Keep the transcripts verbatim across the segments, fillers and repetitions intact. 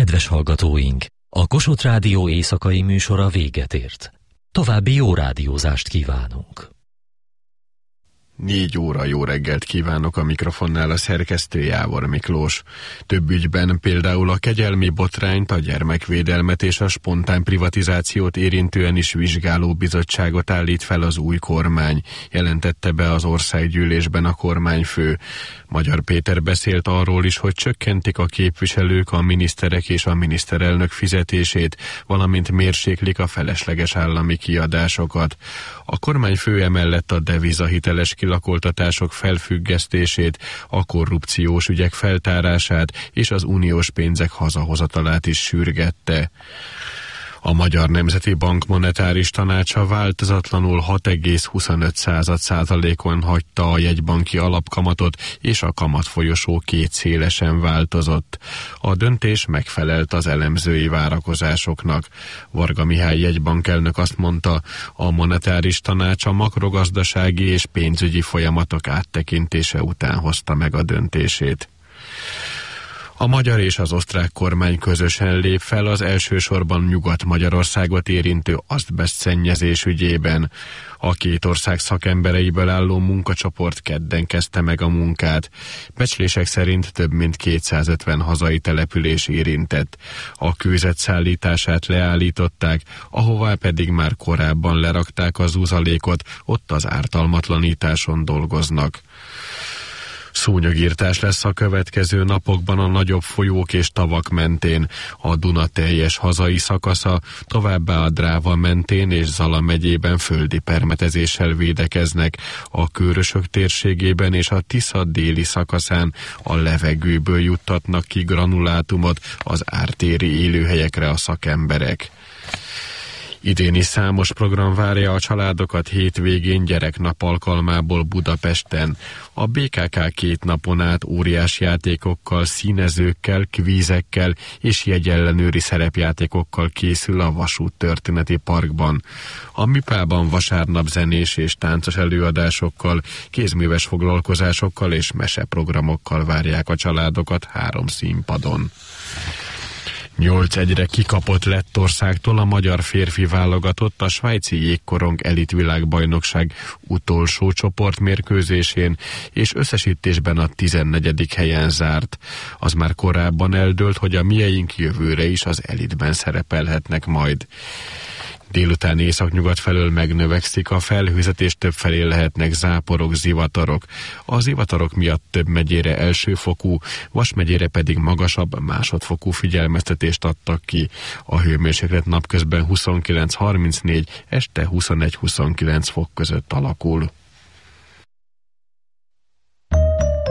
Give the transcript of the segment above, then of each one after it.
Kedves hallgatóink, a Kossuth Rádió éjszakai műsora véget ért. További jó rádiózást kívánunk. Négy óra jó reggelt kívánok, a mikrofonnál a szerkesztő Jávor Miklós. Több ügyben, például a kegyelmi botrányt, a gyermekvédelmet és a spontán privatizációt érintően is vizsgáló bizottságot állít fel az új kormány, jelentette be az országgyűlésben a kormányfő. Magyar Péter beszélt arról is, hogy csökkentik a képviselők, a miniszterek és a miniszterelnök fizetését, valamint mérséklik a felesleges állami kiadásokat. A kormányfő emellett a devizahiteles kilakoltatások felfüggesztését, a korrupciós ügyek feltárását és az uniós pénzek hazahozatalát is sürgette. A Magyar Nemzeti Bank monetáris tanácsa változatlanul hat egész huszonöt százalékon hagyta a jegybanki alapkamatot, és a kamatfolyosó kétszélesen változott. A döntés megfelelt az elemzői várakozásoknak. Varga Mihály jegybankelnök azt mondta, a monetáris tanács a makrogazdasági és pénzügyi folyamatok áttekintése után hozta meg a döntését. A magyar és az osztrák kormány közösen lép fel az elsősorban Nyugat-Magyarországot érintő azbesztszennyezés ügyében. A két ország szakembereiből álló munkacsoport kedden kezdte meg a munkát. Becslések szerint több mint kétszázötven hazai település érintett. A kőzet szállítását leállították, ahová pedig már korábban lerakták az úzalékot, ott az ártalmatlanításon dolgoznak. Szúnyogírtás lesz a következő napokban a nagyobb folyók és tavak mentén, a Duna teljes hazai szakasza, továbbá a Dráva mentén és Zala megyében földi permetezéssel védekeznek, a Kőrösök térségében és a Tisza déli szakaszán a levegőből juttatnak ki granulátumot az ártéri élőhelyekre a szakemberek. Idén is számos program várja a családokat hétvégén gyereknap alkalmából Budapesten. A bé ká ká két napon át óriás játékokkal, színezőkkel, kvízekkel és jegyellenőri szerepjátékokkal készül a Vasút Történeti Parkban. A Mipában vasárnap zenés és táncos előadásokkal, kézműves foglalkozásokkal és meseprogramokkal várják a családokat három színpadon. nyolc egyre kikapott Lettországtól a magyar férfi válogatott a svájci jégkorong elitvilágbajnokság utolsó csoportmérkőzésén, és összesítésben a tizennegyedik helyen zárt. Az már korábban eldőlt, hogy a mieink jövőre is az elitben szerepelhetnek majd. Délután északnyugat felől megnövekszik a felhőzet, és többfelé lehetnek záporok, zivatarok. A zivatarok miatt több megyére elsőfokú, Vas megyére pedig magasabb másodfokú figyelmeztetést adtak ki. A hőmérséklet napközben huszonkilenc harmincnégy, este huszonegy huszonkilenc fok között alakul.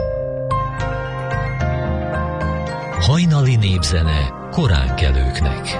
Hajnali népzene koránkelőknek.